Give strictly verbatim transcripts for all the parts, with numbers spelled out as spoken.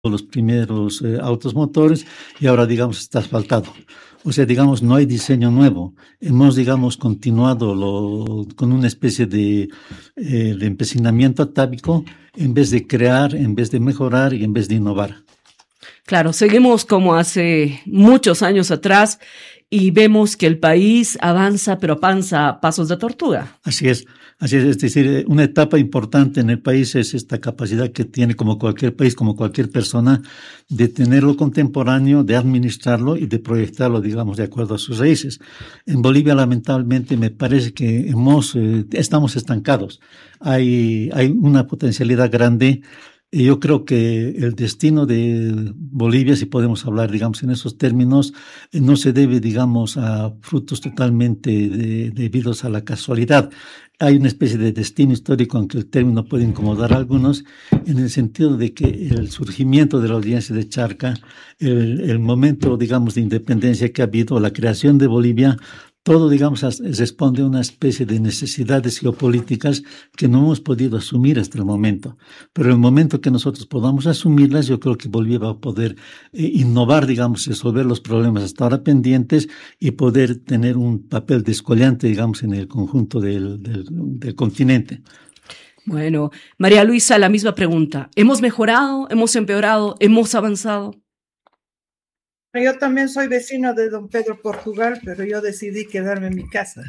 los primeros eh, autos motores y ahora, digamos, está asfaltado. O sea, digamos, no hay diseño nuevo. Hemos, digamos, continuado lo, con una especie de, eh, de empecinamiento atávico en vez de crear, en vez de mejorar y en vez de innovar. Claro, seguimos como hace muchos años atrás y vemos que el país avanza, pero avanza a pasos de tortuga. Así es, así es, es decir, una etapa importante en el país es esta capacidad que tiene como cualquier país, como cualquier persona, de tenerlo contemporáneo, de administrarlo y de proyectarlo, digamos, de acuerdo a sus raíces. En Bolivia, lamentablemente, me parece que hemos, eh, estamos estancados. Hay, hay una potencialidad grande. Y yo creo que el destino de Bolivia, si podemos hablar, digamos, en esos términos, eh, no se debe, digamos, a frutos totalmente de, debidos a la casualidad. Hay una especie de destino histórico, aunque el término puede incomodar a algunos, en el sentido de que el surgimiento de la audiencia de Charca, el, el momento, digamos, de independencia que ha habido, la creación de Bolivia, todo, digamos, responde a una especie de necesidades geopolíticas que no hemos podido asumir hasta el momento. Pero en el momento que nosotros podamos asumirlas, yo creo que Bolivia va a poder eh, innovar, digamos, resolver los problemas hasta ahora pendientes y poder tener un papel descollante, digamos, en el conjunto del, del, del continente. Bueno, María Luisa, la misma pregunta. ¿Hemos mejorado? ¿Hemos empeorado? ¿Hemos avanzado? Yo también soy vecina de don Pedro Portugal, pero yo decidí quedarme en mi casa.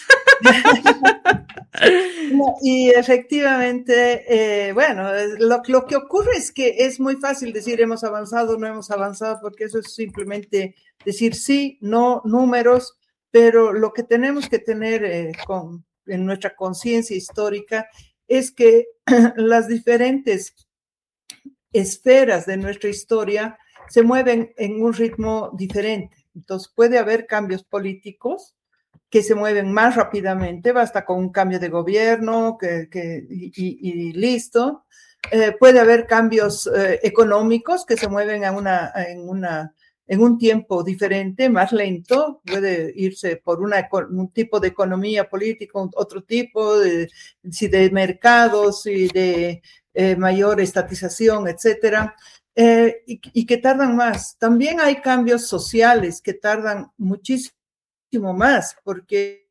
No, y efectivamente, eh, bueno, lo, lo que ocurre es que es muy fácil decir hemos avanzado, no hemos avanzado, porque eso es simplemente decir sí, no, números, pero lo que tenemos que tener eh, con, en nuestra conciencia histórica es que las diferentes esferas de nuestra historia se mueven en un ritmo diferente. Entonces puede haber cambios políticos que se mueven más rápidamente, basta con un cambio de gobierno que, que, y, y listo. Eh, puede haber cambios eh, económicos que se mueven a una, en, una, en un tiempo diferente, más lento, puede irse por una, un tipo de economía política, otro tipo, de, si de mercados y de eh, mayor estatización, etcétera. Eh, y, y que tardan más. También hay cambios sociales que tardan muchísimo más, porque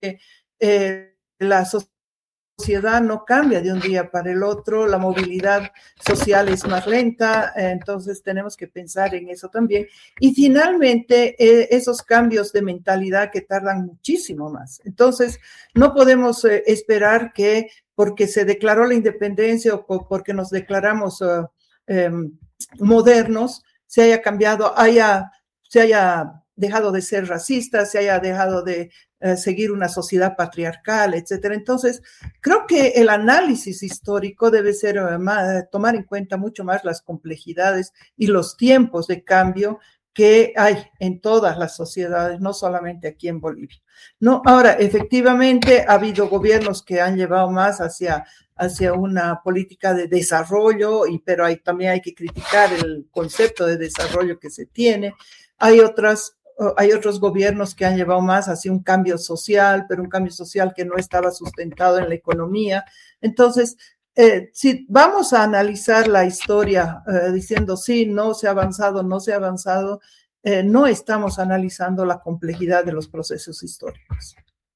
eh, la sociedad no cambia de un día para el otro, la movilidad social es más lenta, eh, entonces tenemos que pensar en eso también. Y finalmente, eh, esos cambios de mentalidad que tardan muchísimo más. Entonces, no podemos eh, esperar que porque se declaró la independencia o porque nos declaramos uh, eh, modernos, se haya cambiado, haya, se haya dejado de ser racista, se haya dejado de eh, seguir una sociedad patriarcal, etcétera. Entonces, creo que el análisis histórico debe ser uh, más, tomar en cuenta mucho más las complejidades y los tiempos de cambio que hay en todas las sociedades, no solamente aquí en Bolivia. No, ahora, efectivamente, ha habido gobiernos que han llevado más hacia hacia una política de desarrollo, y, pero hay, también hay que criticar el concepto de desarrollo que se tiene. Hay, otras, hay otros gobiernos que han llevado más hacia un cambio social, pero un cambio social que no estaba sustentado en la economía. Entonces, eh, si vamos a analizar la historia eh, diciendo sí, no se ha avanzado, no se ha avanzado, eh, no estamos analizando la complejidad de los procesos históricos.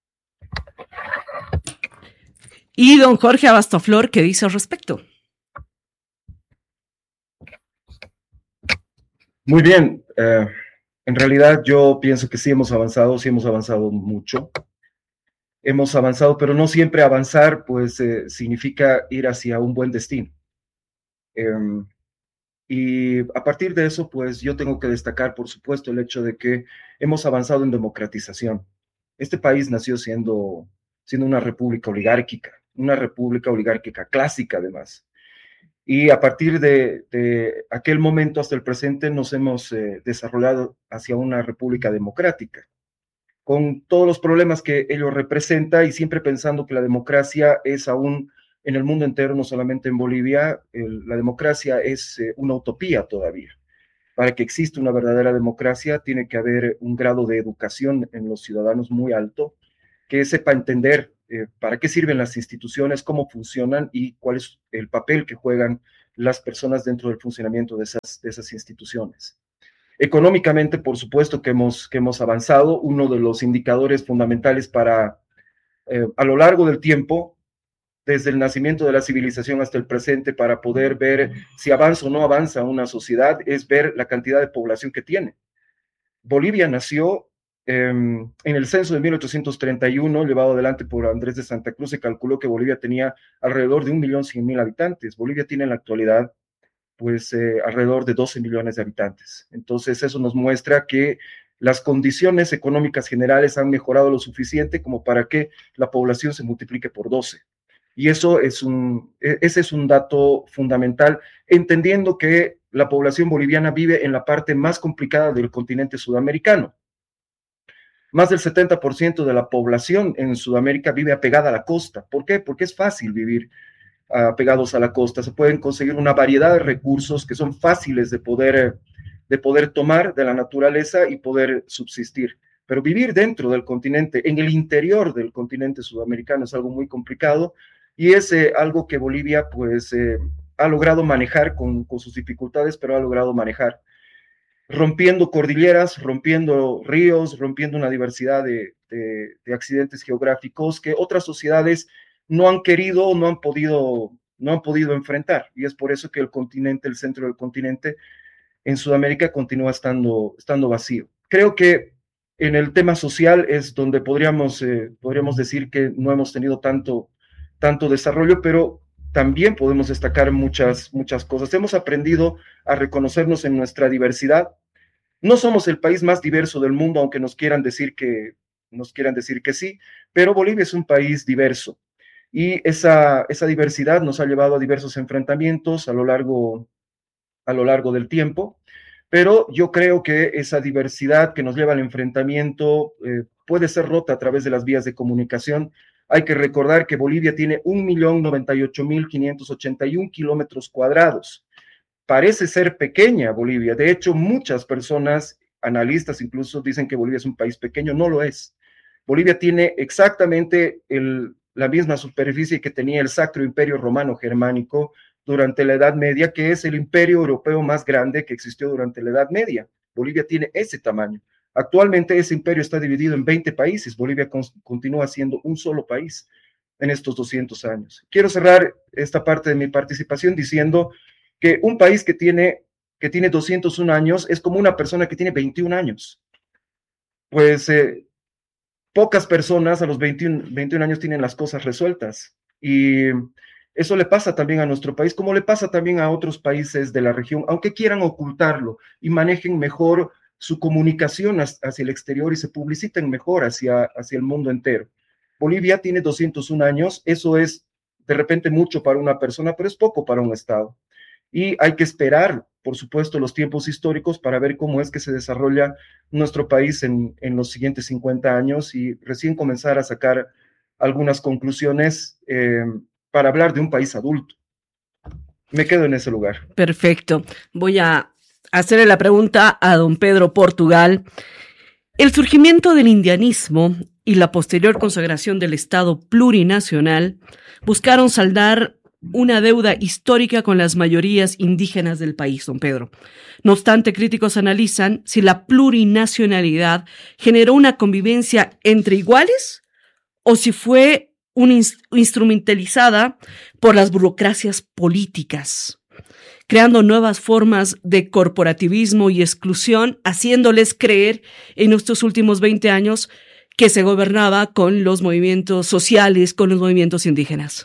Y don Jorge Abastoflor, ¿qué dice al respecto? Muy bien. Eh, en realidad yo pienso que sí hemos avanzado, sí hemos avanzado mucho. Hemos avanzado, pero no siempre avanzar pues eh, significa ir hacia un buen destino. Eh, y a partir de eso, pues yo tengo que destacar, por supuesto, el hecho de que hemos avanzado en democratización. Este país nació siendo, siendo una república oligárquica, una república oligárquica clásica además. Y a partir de, de aquel momento hasta el presente nos hemos eh, desarrollado hacia una república democrática, con todos los problemas que ello representa y siempre pensando que la democracia es aún en el mundo entero, no solamente en Bolivia, el, la democracia es eh, una utopía todavía. Para que exista una verdadera democracia tiene que haber un grado de educación en los ciudadanos muy alto, que sepa entender eh, para qué sirven las instituciones, cómo funcionan y cuál es el papel que juegan las personas dentro del funcionamiento de esas, de esas instituciones. Económicamente, por supuesto que hemos, que hemos avanzado. Uno de los indicadores fundamentales para, eh, a lo largo del tiempo, desde el nacimiento de la civilización hasta el presente, para poder ver si avanza o no avanza una sociedad, es ver la cantidad de población que tiene. Bolivia nació eh, en el censo de mil ochocientos treinta y uno, llevado adelante por Andrés de Santa Cruz. Se calculó que Bolivia tenía alrededor de un millón cien mil habitantes. Bolivia tiene en la actualidad pues eh, alrededor de doce millones de habitantes. Entonces eso nos muestra que las condiciones económicas generales han mejorado lo suficiente como para que la población se multiplique por doce. Y eso es un, ese es un dato fundamental, entendiendo que la población boliviana vive en la parte más complicada del continente sudamericano. Más del setenta por ciento de la población en Sudamérica vive apegada a la costa. ¿Por qué? Porque es fácil vivir apegados a la costa. Se pueden conseguir una variedad de recursos que son fáciles de poder, de poder tomar de la naturaleza y poder subsistir. Pero vivir dentro del continente, en el interior del continente sudamericano, es algo muy complicado, y es eh, algo que Bolivia pues eh, ha logrado manejar con, con sus dificultades, pero ha logrado manejar, rompiendo cordilleras, rompiendo ríos, rompiendo una diversidad de, de, de accidentes geográficos que otras sociedades no han querido o no han podido, no han podido enfrentar. Y es por eso que el continente, el centro del continente en Sudamérica continúa estando, estando vacío. Creo que en el tema social es donde podríamos, eh, podríamos decir que no hemos tenido tanto, tanto desarrollo, pero también podemos destacar muchas, muchas cosas. Hemos aprendido a reconocernos en nuestra diversidad. No somos el país más diverso del mundo, aunque nos quieran decir que, nos quieran decir que sí, pero Bolivia es un país diverso. Y esa, esa diversidad nos ha llevado a diversos enfrentamientos a lo largo, a lo largo del tiempo, pero yo creo que esa diversidad que nos lleva al enfrentamiento eh, puede ser rota a través de las vías de comunicación. Hay que recordar que Bolivia tiene un millón noventa y ocho mil quinientos ochenta y uno kilómetros cuadrados. Parece ser pequeña Bolivia. De hecho, muchas personas, analistas incluso, dicen que Bolivia es un país pequeño. No lo es. Bolivia tiene exactamente el, la misma superficie que tenía el Sacro Imperio Romano Germánico durante la Edad Media, que es el imperio europeo más grande que existió durante la Edad Media. Bolivia tiene ese tamaño. Actualmente ese imperio está dividido en veinte países. Bolivia con, continúa siendo un solo país en estos doscientos años. Quiero cerrar esta parte de mi participación diciendo que un país que tiene, que tiene doscientos un años es como una persona que tiene veintiún años. Pues eh, pocas personas a los veintiún, veintiún años tienen las cosas resueltas. Y eso le pasa también a nuestro país, como le pasa también a otros países de la región, aunque quieran ocultarlo y manejen mejor su comunicación hacia el exterior y se publiciten mejor hacia, hacia el mundo entero. Bolivia tiene doscientos un años, eso es de repente mucho para una persona, pero es poco para un Estado. Y hay que esperar, por supuesto, los tiempos históricos para ver cómo es que se desarrolla nuestro país en, en los siguientes cincuenta años y recién comenzar a sacar algunas conclusiones eh, para hablar de un país adulto. Me quedo en ese lugar. Perfecto. Voy a hacerle la pregunta a don Pedro Portugal. El surgimiento del indianismo y la posterior consagración del Estado plurinacional buscaron saldar una deuda histórica con las mayorías indígenas del país, don Pedro. No obstante, críticos analizan si la plurinacionalidad generó una convivencia entre iguales o si fue una inst- instrumentalizada por las burocracias políticas, creando nuevas formas de corporativismo y exclusión, haciéndoles creer en estos últimos veinte años que se gobernaba con los movimientos sociales, con los movimientos indígenas.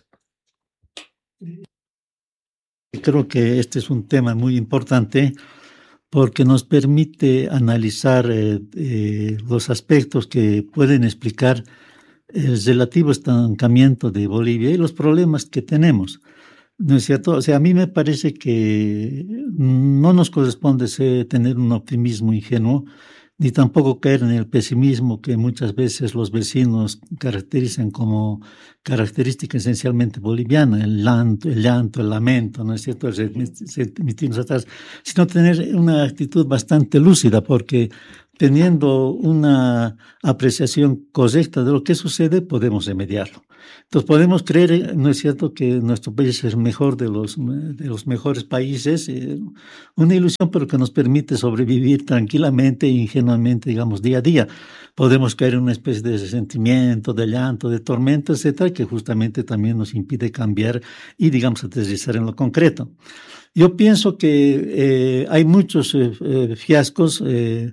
Creo que este es un tema muy importante porque nos permite analizar eh, eh, los aspectos que pueden explicar el relativo estancamiento de Bolivia y los problemas que tenemos, ¿no es cierto? O sea, a mí me parece que no nos corresponde ser, tener un optimismo ingenuo, ni tampoco caer en el pesimismo que muchas veces los vecinos caracterizan como característica esencialmente boliviana, el llanto, el llanto, el lamento, ¿no es cierto?, remitirnos atrás, sino tener una actitud bastante lúcida, porque teniendo una apreciación correcta de lo que sucede, podemos remediarlo. Entonces podemos creer, ¿no es cierto?, que nuestro país es el mejor de los, de los mejores países, eh, una ilusión, pero que nos permite sobrevivir tranquilamente e ingenuamente, digamos, día a día. Podemos caer en una especie de resentimiento, de llanto, de tormento, etcétera, que justamente también nos impide cambiar y, digamos, aterrizar en lo concreto. Yo pienso que eh, hay muchos eh, eh, fiascos eh,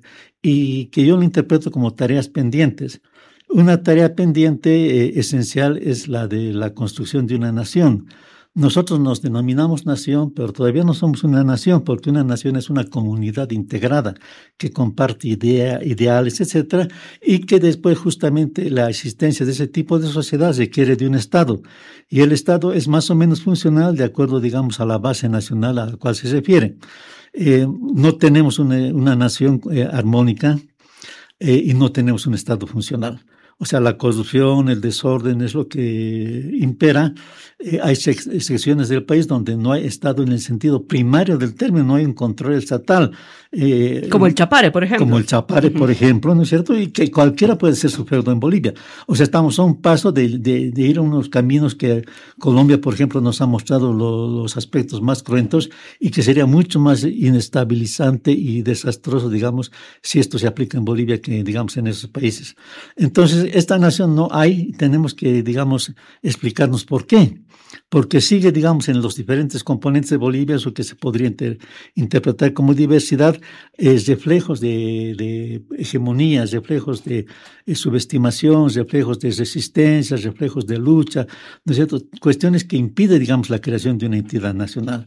y que yo lo interpreto como tareas pendientes. Una tarea pendiente eh, esencial es la de la construcción de una nación. Nosotros nos denominamos nación, pero todavía no somos una nación, porque una nación es una comunidad integrada que comparte idea, ideales, etcétera, y que después justamente la existencia de ese tipo de sociedad requiere de un Estado. Y el Estado es más o menos funcional de acuerdo, digamos, a la base nacional a la cual se refiere. Eh, no tenemos una, una nación eh, armónica eh, y no tenemos un Estado funcional. O sea, la corrupción, el desorden es lo que impera. Eh, hay secciones del país donde no hay Estado en el sentido primario del término, no hay un control estatal. Eh, como el Chapare, por ejemplo. Como el Chapare, por ejemplo, ¿no es cierto? Y que cualquiera puede ser su feudo en Bolivia. O sea, estamos a un paso de, de, de ir a unos caminos que Colombia, por ejemplo, nos ha mostrado lo, los aspectos más cruentos y que sería mucho más inestabilizante y desastroso, digamos, si esto se aplica en Bolivia que, digamos, en esos países. Entonces, esta nación no hay, tenemos que, digamos, explicarnos por qué. Porque sigue, digamos, en los diferentes componentes de Bolivia, eso que se podría inter, interpretar como diversidad, es reflejos de, de hegemonías, reflejos de, de subestimación, reflejos de resistencia, reflejos de lucha, ¿no es cierto? Cuestiones que impiden, digamos, la creación de una entidad nacional.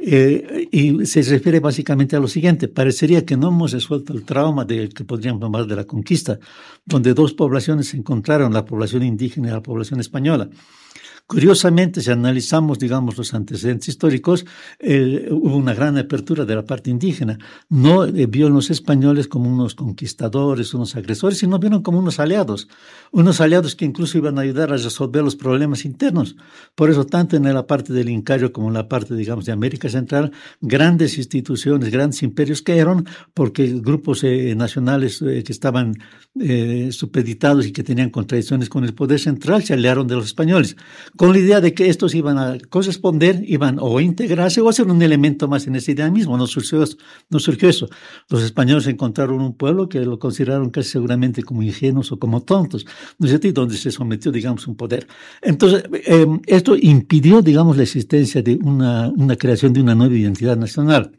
Eh, y se refiere básicamente a lo siguiente: parecería que no hemos resuelto el trauma del que podríamos llamar de la conquista, donde dos poblaciones se encontraron, la población indígena y la población española. Curiosamente, si analizamos, digamos, los antecedentes históricos, eh, hubo una gran apertura de la parte indígena. No eh, vieron los españoles como unos conquistadores, unos agresores, sino vieron como unos aliados. Unos aliados que incluso iban a ayudar a resolver los problemas internos. Por eso, tanto en la parte del Incario como en la parte, digamos, de América Central, grandes instituciones, grandes imperios cayeron porque grupos eh, nacionales eh, que estaban eh, supeditados y que tenían contradicciones con el poder central se aliaron de los españoles, con la idea de que estos iban a corresponder, iban o integrarse o a ser un elemento más en esa idea misma. No surgió, no surgió eso. Los españoles encontraron un pueblo que lo consideraron casi seguramente como ingenuos o como tontos, ¿no es cierto? Y donde se sometió, digamos, un poder. Entonces, eh, esto impidió, digamos, la existencia de una, una creación de una nueva identidad nacional.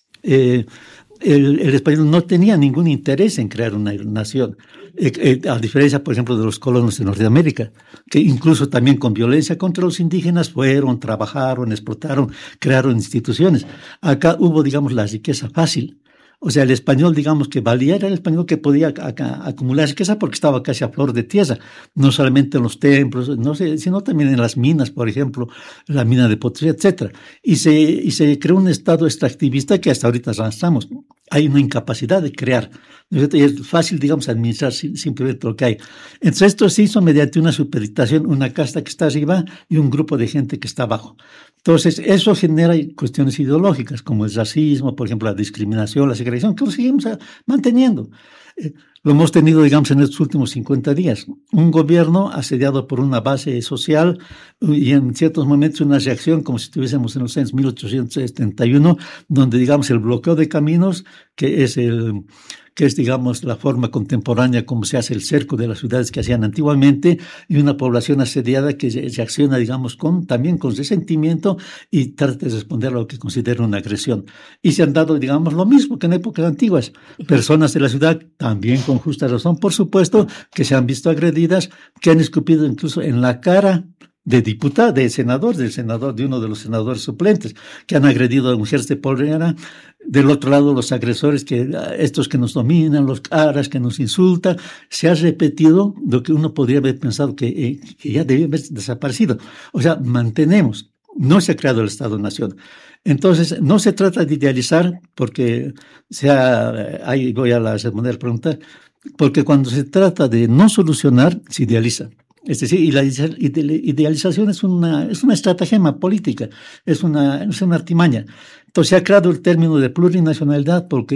Eh, El, el español no tenía ningún interés en crear una nación, eh, eh, a diferencia, por ejemplo, de los colonos de Norteamérica, que incluso también con violencia contra los indígenas fueron, trabajaron, explotaron, crearon instituciones. Acá hubo, digamos, la riqueza fácil. O sea, el español, digamos, que valía era el español que podía acá, acumular riqueza porque estaba casi a flor de tierra, no solamente en los templos, no sé, sino también en las minas, por ejemplo, la mina de Potosí, etcétera. Y se, y se creó un estado extractivista que hasta ahorita arrastramos. Hay una incapacidad de crear. Y es fácil, digamos, administrar simplemente lo que hay. Entonces, esto se hizo mediante una supeditación, una casta que está arriba y un grupo de gente que está abajo. Entonces, eso genera cuestiones ideológicas, como el racismo, por ejemplo, la discriminación, la segregación, que lo seguimos manteniendo. Eh, lo hemos tenido, digamos, en estos últimos cincuenta días. Un gobierno asediado por una base social y en ciertos momentos una reacción como si estuviésemos en los años mil ochocientos setenta y uno, donde, digamos, el bloqueo de caminos, que es el... que es, digamos, la forma contemporánea como se hace el cerco de las ciudades que hacían antiguamente, y una población asediada que reacciona, digamos, con, también con resentimiento y trata de responder a lo que considera una agresión. Y se han dado, digamos, lo mismo que en épocas antiguas. Personas de la ciudad, también con justa razón, por supuesto, que se han visto agredidas, que han escupido incluso en la cara de diputado, de senador, del senador, de uno de los senadores suplentes, que han agredido a mujeres de polera. Del otro lado, los agresores, que estos que nos dominan, los caras que nos insultan. Se ha repetido lo que uno podría haber pensado que, eh, que ya debía haber desaparecido. O sea, mantenemos. No se ha creado el Estado-Nación. Entonces, no se trata de idealizar, porque sea, ahí voy a responder la pregunta, porque cuando se trata de no solucionar, se idealiza. Es decir, y la idealización es una, es una estratagema política, es una, es una artimaña. Entonces se ha creado el término de plurinacionalidad porque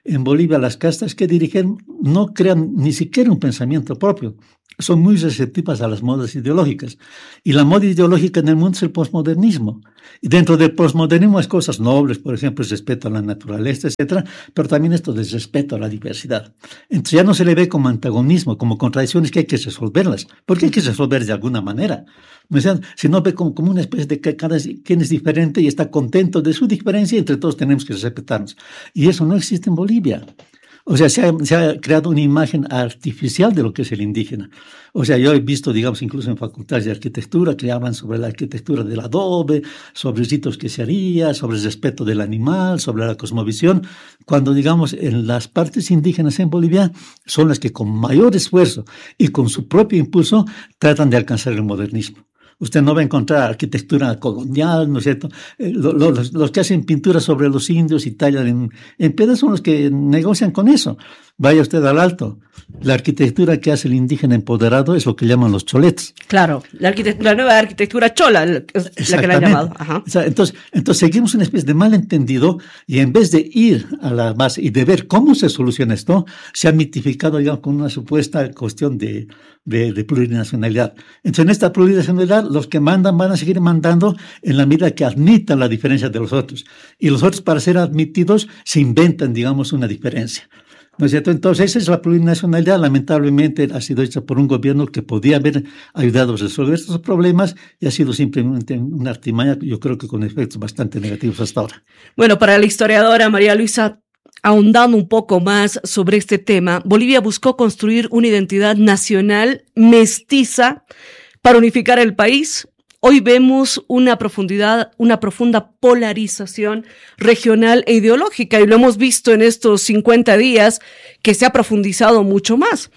En Bolivia las castas que dirigen no crean ni siquiera un pensamiento propio. Son muy receptivas a las modas ideológicas. Y la moda ideológica en el mundo es el posmodernismo. Y dentro del posmodernismo hay cosas nobles, por ejemplo, el respeto a la naturaleza, etcétera, pero también esto del respeto a la diversidad. Entonces ya no se le ve como antagonismo, como contradicciones que hay que resolverlas, porque hay que resolver de alguna manera. O sea, se no ve como, como una especie de que cada quien es diferente y está contento de su diferencia y entre todos tenemos que respetarnos. Y eso no existe en Bolivia. O sea, se ha, se ha creado una imagen artificial de lo que es el indígena. O sea, yo he visto, digamos, incluso en facultades de arquitectura que hablan sobre la arquitectura del adobe, sobre ritos que se haría, sobre el respeto del animal, sobre la cosmovisión, cuando, digamos, en las partes indígenas en Bolivia son las que con mayor esfuerzo y con su propio impulso tratan de alcanzar el modernismo. Usted no va a encontrar arquitectura colonial, ¿no es cierto? Eh, lo, lo, los, los que hacen pintura sobre los indios y tallan en, en piedras son los que negocian con eso. Vaya usted al Alto. La arquitectura que hace el indígena empoderado es lo que llaman los cholets. Claro, la, la nueva arquitectura chola, es la que le han llamado. Ajá. O sea, entonces, entonces seguimos una especie de malentendido y en vez de ir a la base y de ver cómo se soluciona esto, se ha mitificado, digamos, con una supuesta cuestión de, de, de plurinacionalidad. Entonces, en esta plurinacionalidad, los que mandan van a seguir mandando en la medida que admitan la diferencia de los otros. Y los otros, para ser admitidos, se inventan, digamos, una diferencia. ¿No es cierto? Entonces, esa es la plurinacionalidad. Lamentablemente ha sido hecha por un gobierno que podía haber ayudado a resolver estos problemas y ha sido simplemente una artimaña, yo creo que con efectos bastante negativos hasta ahora. Bueno, para la historiadora María Luisa, ahondando un poco más sobre este tema, Bolivia buscó construir una identidad nacional mestiza para unificar el país. Hoy vemos una profundidad, una profunda polarización regional e ideológica, y lo hemos visto en estos cincuenta días que se ha profundizado mucho más.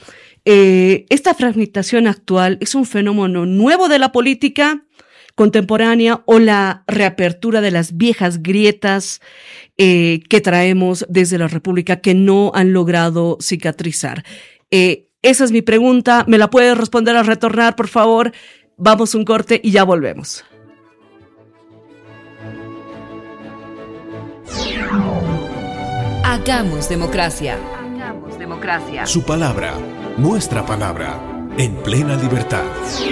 Eh, esta fragmentación actual es un fenómeno nuevo de la política contemporánea o la reapertura de las viejas grietas eh, que traemos desde la República que no han logrado cicatrizar. Eh, esa es mi pregunta. ¿Me la puedes responder al retornar, por favor? Vamos un corte y ya volvemos. Hagamos democracia. Hagamos democracia. Su palabra, nuestra palabra, en plena libertad.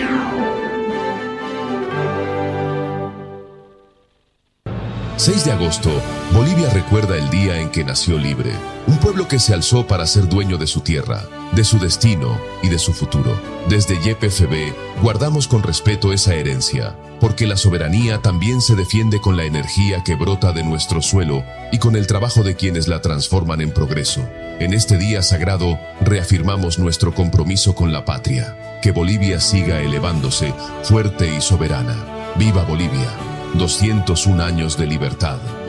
seis de agosto, Bolivia recuerda el día en que nació libre. Un pueblo que se alzó para ser dueño de su tierra, de su destino y de su futuro. Desde Y P F B guardamos con respeto esa herencia, porque la soberanía también se defiende con la energía que brota de nuestro suelo y con el trabajo de quienes la transforman en progreso. En este día sagrado reafirmamos nuestro compromiso con la patria. Que Bolivia siga elevándose, fuerte y soberana. ¡Viva Bolivia! doscientos un años de libertad.